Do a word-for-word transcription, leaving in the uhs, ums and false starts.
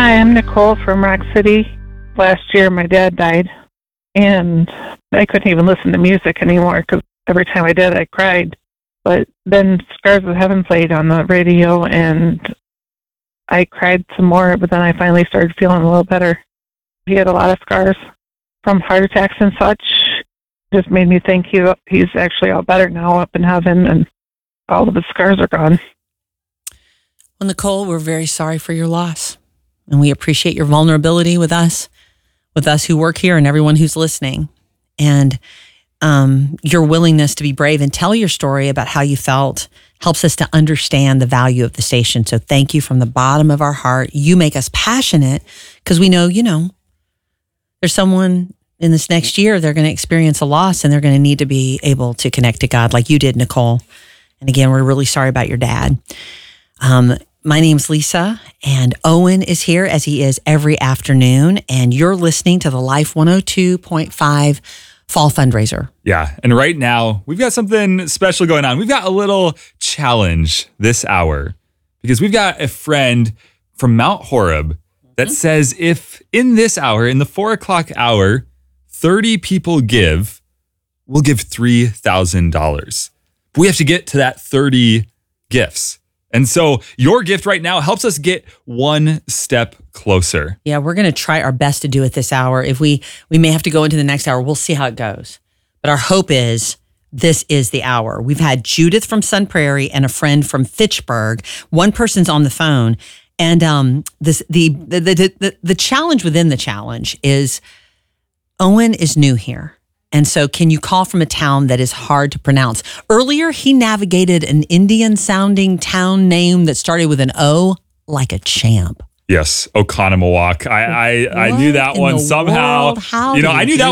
Hi, I'm Nicole from Rock City. Last year, my dad died, and I couldn't even listen to music anymore because every time I did, I cried. But then Scars of Heaven played on the radio, and I cried some more, but then I finally started feeling a little better. He had a lot of scars from heart attacks and such. Just made me think he he's actually all better now up in heaven, and all of his scars are gone. Well, Nicole, we're very sorry for your loss. And we appreciate your vulnerability with us, with us who work here and everyone who's listening. And um, your willingness to be brave and tell your story about how you felt helps us to understand the value of the station. So thank you from the bottom of our heart. You make us passionate because we know, you know, there's someone in this next year, they're going to experience a loss and they're going to need to be able to connect to God like you did, Nicole. And again, we're really sorry about your dad. Um, My name's Lisa, and Owen is here as he is every afternoon, and you're listening to the Life one oh two point five Fall Fundraiser. Yeah, and right now, we've got something special going on. We've got a little challenge this hour, because we've got a friend from Mount Horeb that mm-hmm. says if in this hour, in the four o'clock hour, thirty people give, we'll give three thousand dollars. But we have to get to that thirty gifts. And so your gift right now helps us get one step closer. Yeah, we're going to try our best to do it this hour. If we we may have to go into the next hour, we'll see how it goes. But our hope is this is the hour. We've had Judith from Sun Prairie and a friend from Fitchburg. One person's on the phone. And um, this the the, the the the challenge within the challenge is Owen is new here. And so can you call from a town that is hard to pronounce? Earlier, he navigated an Indian-sounding town name that started with an O like a champ. Yes, Oconomowoc. I I, I knew that one somehow. How you know, I knew that